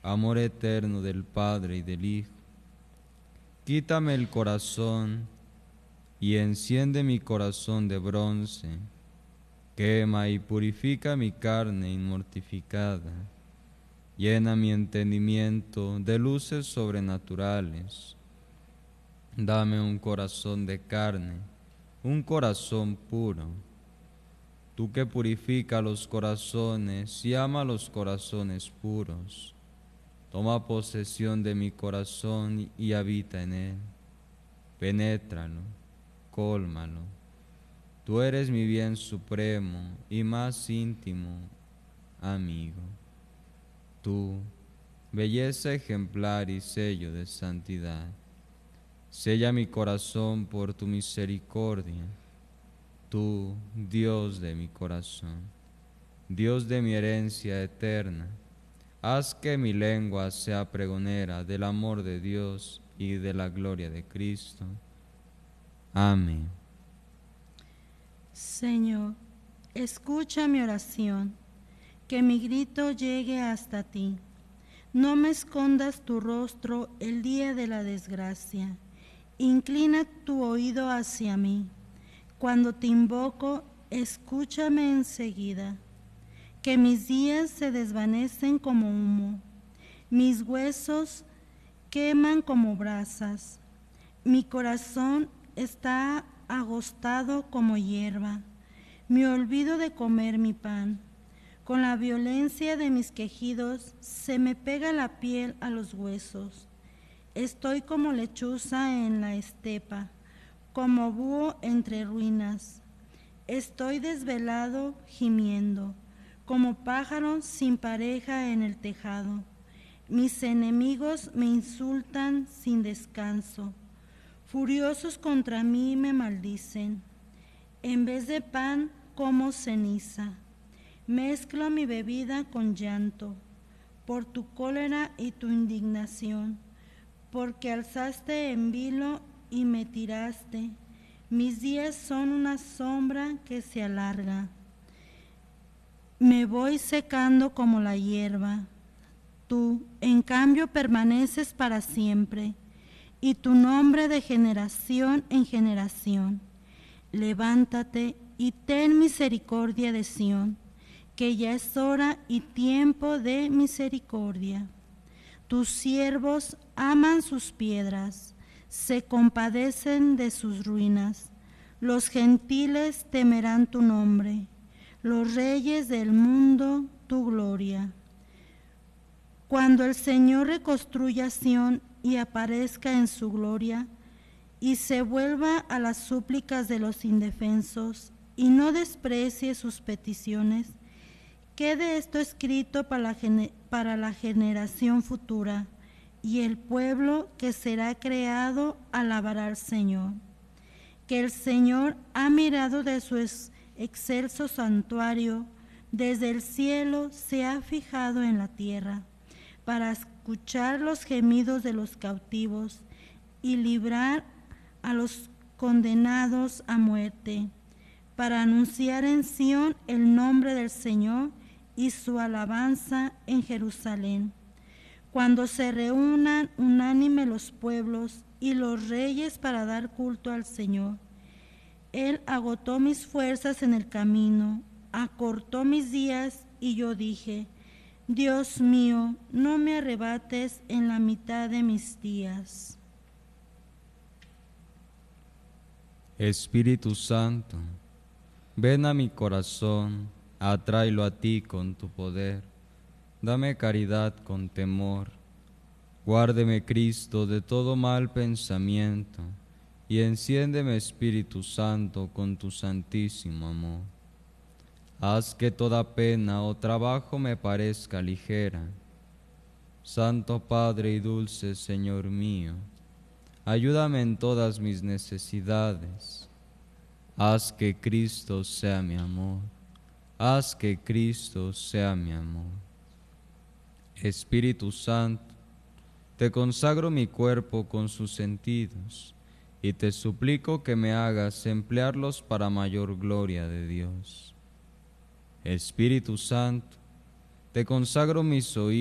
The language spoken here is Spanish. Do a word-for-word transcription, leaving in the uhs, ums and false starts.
amor eterno del Padre y del Hijo. Quítame el corazón y enciende mi corazón de bronce, quema y purifica mi carne inmortificada, llena mi entendimiento de luces sobrenaturales. Dame un corazón de carne, un corazón puro. Tú que purifica los corazones y ama los corazones puros, toma posesión de mi corazón y habita en él. Penétralo, cólmalo. Tú eres mi bien supremo y más íntimo amigo. Tú, belleza ejemplar y sello de santidad, sella mi corazón por tu misericordia. Tú, Dios de mi corazón, Dios de mi herencia eterna, haz que mi lengua sea pregonera del amor de Dios y de la gloria de Cristo. Amén. Señor, escucha mi oración, que mi grito llegue hasta ti. No me escondas tu rostro el día de la desgracia. Inclina tu oído hacia mí. Cuando te invoco, escúchame enseguida. Que mis días se desvanecen como humo, mis huesos queman como brasas. Mi corazón está agostado como hierba. Me olvido de comer mi pan. Con la violencia de mis quejidos se me pega la piel a los huesos. Estoy como lechuza en la estepa, como búho entre ruinas. Estoy desvelado gimiendo, como pájaro sin pareja en el tejado. Mis enemigos me insultan sin descanso. Furiosos contra mí me maldicen. En vez de pan, como ceniza. Mezclo mi bebida con llanto, por tu cólera y tu indignación, porque alzaste en vilo y me tiraste. Mis días son una sombra que se alarga. Me voy secando como la hierba. Tú, en cambio, permaneces para siempre, y tu nombre de generación en generación. Levántate y ten misericordia de Sión, que ya es hora y tiempo de misericordia. Tus siervos aman sus piedras, se compadecen de sus ruinas. Los gentiles temerán tu nombre, los reyes del mundo tu gloria. Cuando el Señor reconstruya Sión y aparezca en su gloria, y se vuelva a las súplicas de los indefensos, y no desprecie sus peticiones, quede esto escrito para la, para la generación futura, y el pueblo que será creado alabará al Señor. Que el Señor ha mirado de su excelso santuario, desde el cielo se ha fijado en la tierra, para escuchar los gemidos de los cautivos y librar a los condenados a muerte, para anunciar en Sión el nombre del Señor y su alabanza en Jerusalén. Cuando se reúnan unánime los pueblos y los reyes para dar culto al Señor. Él agotó mis fuerzas en el camino, acortó mis días, y yo dije: Dios mío, no me arrebates en la mitad de mis días. Espíritu Santo, ven a mi corazón, atráelo a ti con tu poder. Dame caridad con temor. Guárdeme, Cristo, de todo mal pensamiento, y enciéndeme, Espíritu Santo, con tu santísimo amor. Haz que toda pena o trabajo me parezca ligera. Santo Padre y dulce Señor mío, ayúdame en todas mis necesidades. Haz que Cristo sea mi amor. Haz que Cristo sea mi amor. Espíritu Santo, te consagro mi cuerpo con sus sentidos y te suplico que me hagas emplearlos para mayor gloria de Dios. Espíritu Santo, te consagro mis oídos